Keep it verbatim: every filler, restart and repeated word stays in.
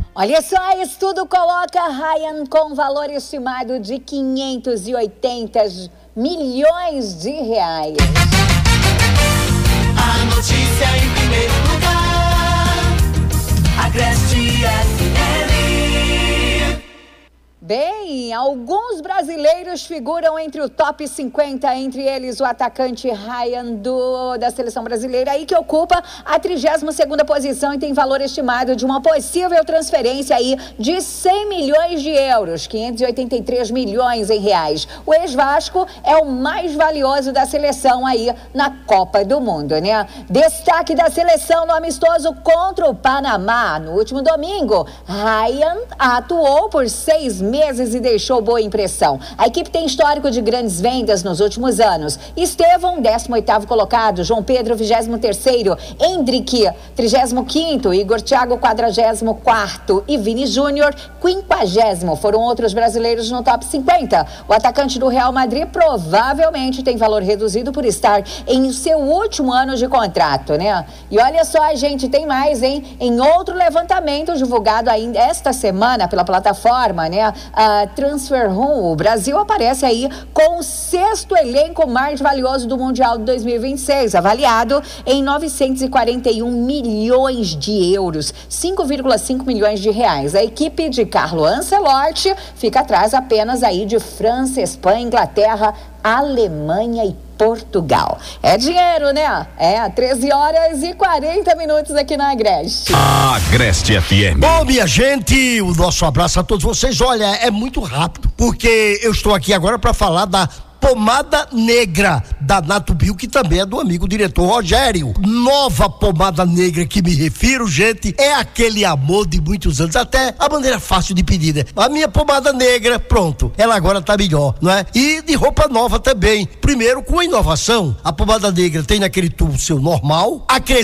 Olha só, estudo coloca Ryan com valor estimado de quinhentos e oitenta milhões de reais. A notícia em primeiro lugar, Agreste F M. Bem, alguns brasileiros figuram entre o top cinquenta, entre eles o atacante Ryan do, da seleção brasileira, aí que ocupa a trigésima segunda posição e tem valor estimado de uma possível transferência aí de cem milhões de euros, quinhentos e oitenta e três milhões em reais. O ex-Vasco é o mais valioso da seleção aí na Copa do Mundo, né? Destaque da seleção no amistoso contra o Panamá. No último domingo, Ryan atuou por seis meses meses e deixou boa impressão. A equipe tem histórico de grandes vendas nos últimos anos. Estevão, décimo oitavo colocado, João Pedro, vigésimo terceiro, Hendrick, trigésimo quinto, Igor Thiago, quadragésimo quarto e Vini Júnior, quinquagésimo. Foram outros brasileiros no top cinquenta. O atacante do Real Madrid provavelmente tem valor reduzido por estar em seu último ano de contrato, né? E olha só, gente, tem mais, hein? Em outro levantamento divulgado ainda esta semana pela plataforma, né? A Transfer Room, o Brasil aparece aí com o sexto elenco mais valioso do Mundial de dois mil e vinte e seis, avaliado em novecentos e quarenta e um milhões de euros, cinco vírgula cinco milhões de reais. A equipe de Carlo Ancelotti fica atrás apenas aí de França, Espanha, Inglaterra, Alemanha e Portugal. É dinheiro, né? É, treze horas e quarenta minutos aqui na Agreste. Agreste F M. Bom, minha gente, o nosso abraço a todos vocês. Olha, é muito rápido, porque eu estou aqui agora para falar da pomada negra da Natubio, que também é do amigo diretor Rogério. Nova pomada negra que me refiro, gente, é aquele amor de muitos anos, até a maneira fácil de pedir, né? A minha pomada negra, pronto, ela agora tá melhor, não é? E de roupa nova também. Primeiro, com a inovação, a pomada negra tem naquele tubo seu normal, acrescenta